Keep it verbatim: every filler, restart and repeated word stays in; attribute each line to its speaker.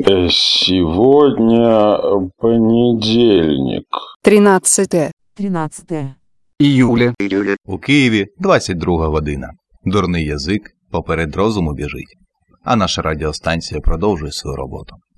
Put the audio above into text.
Speaker 1: Э, Сегодня понедельник.
Speaker 2: тринадцатое.
Speaker 3: тринадцатое
Speaker 4: Июля.
Speaker 5: У Києві двадцять друга година. Дурний язик поперед розуму біжить. А наша радіостанція продовжує свою роботу.